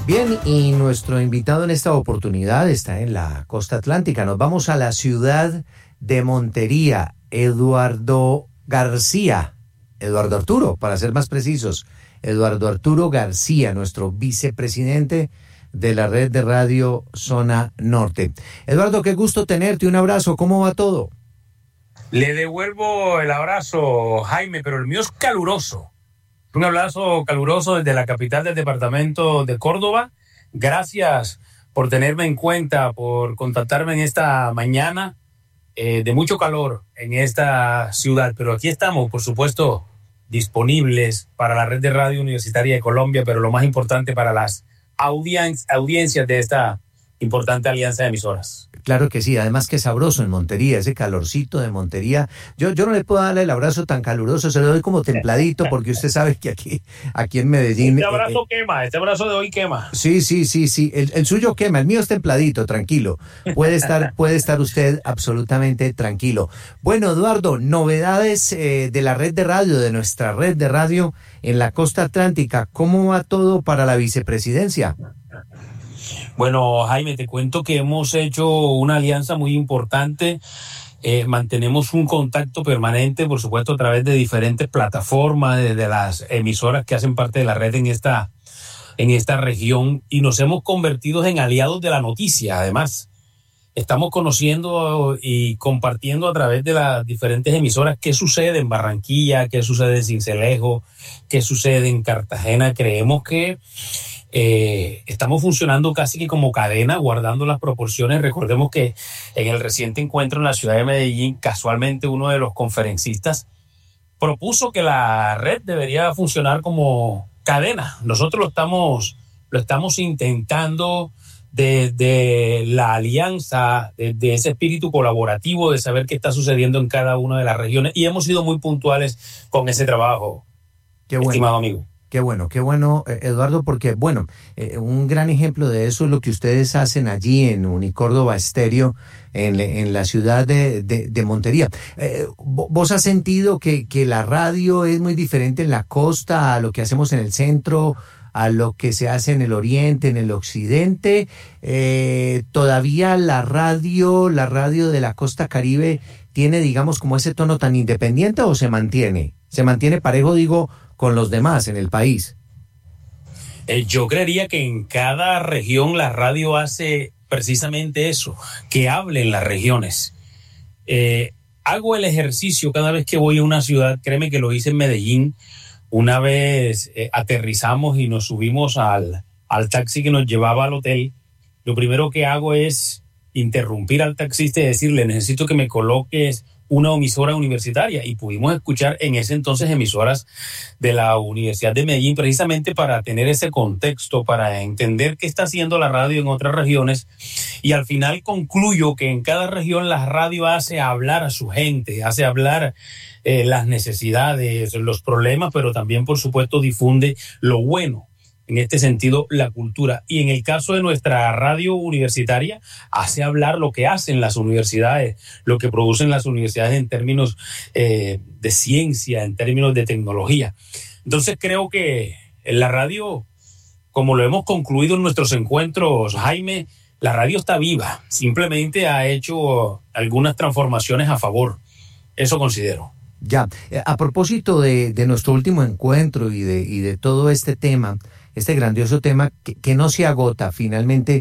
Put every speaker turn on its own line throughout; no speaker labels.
Bien, y nuestro invitado en esta oportunidad está en la costa atlántica. Nos vamos a la ciudad de Montería. Eduardo García, Eduardo Arturo, para ser más precisos, Eduardo Arturo García, nuestro vicepresidente de la red de radio Zona Norte. Eduardo, qué gusto tenerte, un abrazo, ¿cómo va todo?
Le devuelvo el abrazo, Jaime, pero el mío es caluroso. Un abrazo caluroso desde la capital del departamento de Córdoba. Gracias por tenerme en cuenta, por contactarme en esta mañana de mucho calor en esta ciudad. Pero aquí estamos, por supuesto, disponibles para la red de radio universitaria de Colombia, pero lo más importante para las audiencias de esta importante alianza de emisoras.
Claro que sí, además que sabroso en Montería, ese calorcito de Montería. Yo no le puedo darle el abrazo tan caluroso, se lo doy como templadito, porque usted sabe que aquí en Medellín...
Este abrazo quema, este abrazo de hoy quema.
Sí, el suyo quema, el mío es templadito, tranquilo. Puede estar usted absolutamente tranquilo. Bueno, Eduardo, novedades de la red de radio, de nuestra red de radio en la costa atlántica. ¿Cómo va todo para la vicepresidencia?
Bueno, Jaime, te cuento que hemos hecho una alianza muy importante. Mantenemos un contacto permanente, por supuesto, a través de diferentes plataformas, de las emisoras que hacen parte de la red en esta región, y nos hemos convertido en aliados de la noticia. Además, estamos conociendo y compartiendo a través de las diferentes emisoras qué sucede en Barranquilla, qué sucede en Sincelejo, qué sucede en Cartagena. Creemos que estamos funcionando casi que como cadena, guardando las proporciones. Recordemos que en el reciente encuentro en la ciudad de Medellín, casualmente uno de los conferencistas propuso que la red debería funcionar como cadena. Nosotros lo estamos intentando desde la alianza, desde ese espíritu colaborativo de saber qué está sucediendo en cada una de las regiones, y hemos sido muy puntuales con ese trabajo. Qué bueno, estimado amigo.
Qué bueno, Eduardo, porque, un gran ejemplo de eso es lo que ustedes hacen allí en Unicórdoba Estéreo, en la ciudad de Montería. ¿Vos has sentido que la radio es muy diferente en la costa a lo que hacemos en el centro, a lo que se hace en el oriente, en el occidente? ¿Todavía la radio de la costa Caribe tiene, digamos, como ese tono tan independiente, o se mantiene? ¿Se mantiene parejo, digo, con los demás en el país?
Yo creería que en cada región la radio hace precisamente eso, que hable en las regiones. Hago el ejercicio cada vez que voy a una ciudad. Créeme que lo hice en Medellín. Una vez aterrizamos y nos subimos al taxi que nos llevaba al hotel. Lo primero que hago es interrumpir al taxista y decirle: necesito que me coloques una emisora universitaria, y pudimos escuchar en ese entonces emisoras de la Universidad de Medellín, precisamente para tener ese contexto, para entender qué está haciendo la radio en otras regiones. Y al final concluyo que en cada región la radio hace hablar a su gente, hace hablar las necesidades, los problemas, pero también, por supuesto, difunde lo bueno. En este sentido, la cultura. Y en el caso de nuestra radio universitaria, hace hablar lo que hacen las universidades, lo que producen las universidades en términos de ciencia, en términos de tecnología. Entonces creo que la radio, como lo hemos concluido en nuestros encuentros, Jaime, la radio está viva. Simplemente ha hecho algunas transformaciones a favor. Eso considero.
Ya, a propósito de nuestro último encuentro y de todo este tema, este grandioso tema que no se agota finalmente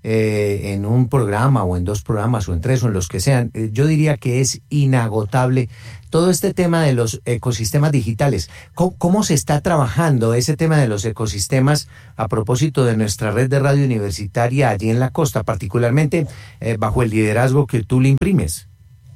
en un programa o en dos programas o en tres o en los que sean, yo diría que es inagotable todo este tema de los ecosistemas digitales. ¿Cómo se está trabajando ese tema de los ecosistemas a propósito de nuestra red de radio universitaria allí en la costa, particularmente bajo el liderazgo que tú le imprimes?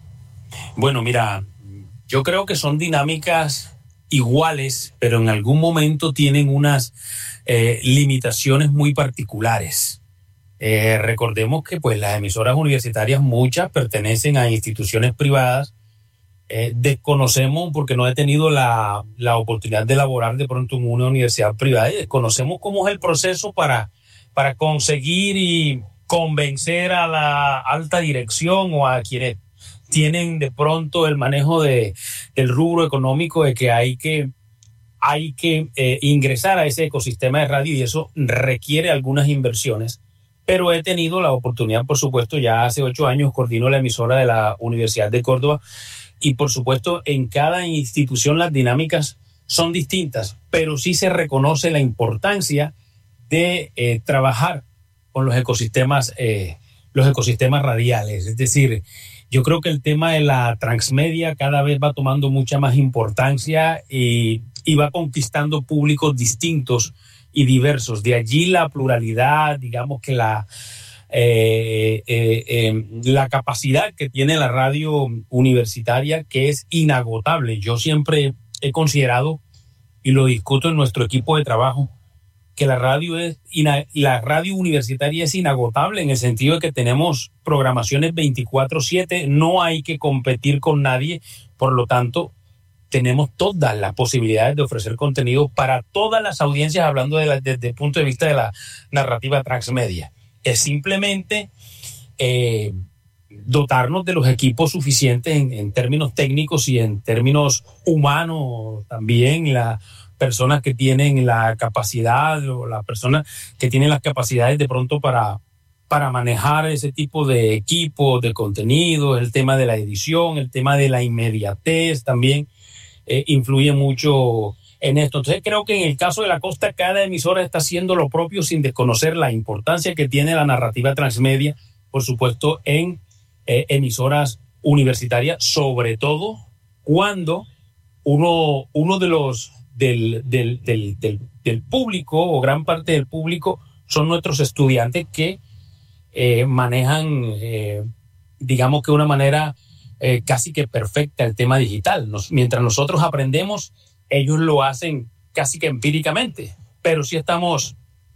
Bueno, mira, yo creo que son dinámicas iguales, pero en algún momento tienen unas limitaciones muy particulares. Recordemos que pues las emisoras universitarias, muchas pertenecen a instituciones privadas. Desconocemos, porque no he tenido la oportunidad de laborar de pronto en una universidad privada, y desconocemos cómo es el proceso para conseguir y convencer a la alta dirección o a quienes tienen de pronto el manejo del rubro económico, de que hay que hay que ingresar a ese ecosistema de radio y eso requiere algunas inversiones. Pero he tenido la oportunidad, por supuesto, ya hace 8 años coordino la emisora de la Universidad de Córdoba y, por supuesto, en cada institución las dinámicas son distintas, pero sí se reconoce la importancia de trabajar con los ecosistemas radiales. Es decir, yo creo que el tema de la transmedia cada vez va tomando mucha más importancia y va conquistando públicos distintos y diversos. De allí la pluralidad, digamos que la capacidad que tiene la radio universitaria, que es inagotable. Yo siempre he considerado, y lo discuto en nuestro equipo de trabajo, que la radio universitaria es inagotable en el sentido de que tenemos programaciones 24/7, no hay que competir con nadie, por lo tanto, tenemos todas las posibilidades de ofrecer contenido para todas las audiencias, hablando desde el punto de vista de la narrativa transmedia. Es simplemente dotarnos de los equipos suficientes en términos técnicos y en términos humanos también, las personas que tienen la capacidad o las personas que tienen las capacidades de pronto para manejar ese tipo de equipos, de contenido, el tema de la edición, el tema de la inmediatez también influye mucho en esto. Entonces creo que en el caso de la costa cada emisora está haciendo lo propio sin desconocer la importancia que tiene la narrativa transmedia, por supuesto, en emisoras universitarias, sobre todo cuando uno de los del público o gran parte del público son nuestros estudiantes que manejan, digamos que de una manera casi que perfecta el tema digital. Mientras nosotros aprendemos, ellos lo hacen casi que empíricamente, pero sí estamos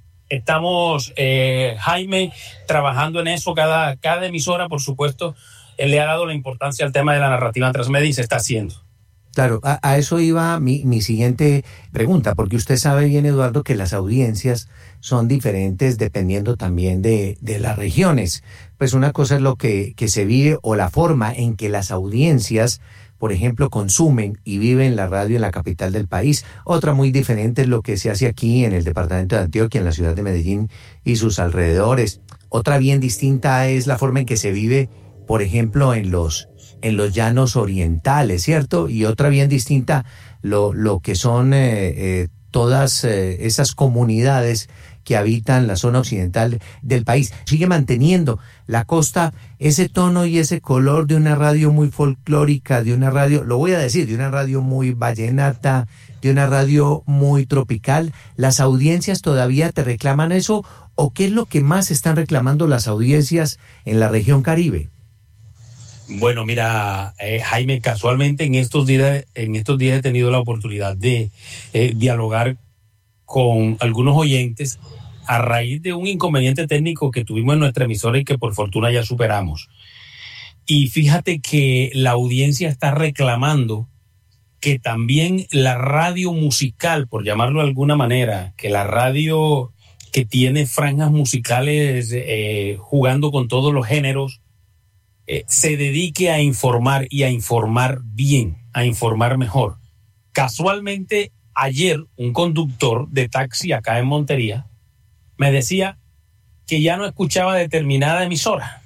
Jaime, trabajando en eso. Cada emisora, por supuesto, le ha dado la importancia al tema de la narrativa transmedia y se está haciendo.
Claro, a eso iba mi siguiente pregunta, porque usted sabe bien, Eduardo, que las audiencias son diferentes dependiendo también de las regiones. Pues una cosa es lo que se vive o la forma en que las audiencias, por ejemplo, consumen y viven la radio en la capital del país. Otra muy diferente es lo que se hace aquí en el departamento de Antioquia, en la ciudad de Medellín y sus alrededores. Otra bien distinta es la forma en que se vive, por ejemplo, en los llanos orientales, ¿cierto? Y otra bien distinta lo que son todas esas comunidades que habitan la zona occidental del país. Sigue manteniendo la costa ese tono y ese color de una radio muy folclórica, de una radio, lo voy a decir, de una radio muy vallenata, de una radio muy tropical. ¿Las audiencias todavía te reclaman eso? ¿O qué es lo que más están reclamando las audiencias en la región Caribe?
Bueno, mira, Jaime, casualmente en estos días he tenido la oportunidad de dialogar con algunos oyentes a raíz de un inconveniente técnico que tuvimos en nuestra emisora y que por fortuna ya superamos. Y fíjate que la audiencia está reclamando que también la radio musical, por llamarlo de alguna manera, que la radio que tiene franjas musicales jugando con todos los géneros, se dedique a informar y a informar bien, a informar mejor. Casualmente, ayer un conductor de taxi acá en Montería me decía que ya no escuchaba determinada emisora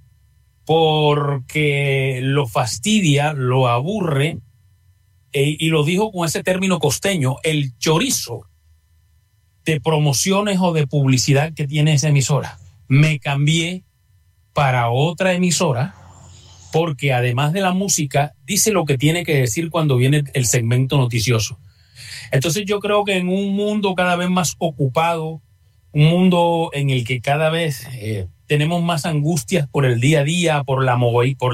porque lo fastidia, lo aburre, y lo dijo con ese término costeño, el chorizo de promociones o de publicidad que tiene esa emisora. Me cambié para otra emisora porque además de la música dice lo que tiene que decir cuando viene el segmento noticioso. Entonces yo creo que en un mundo cada vez más ocupado, un mundo en el que cada vez tenemos más angustias por el día a día, por la movilidad,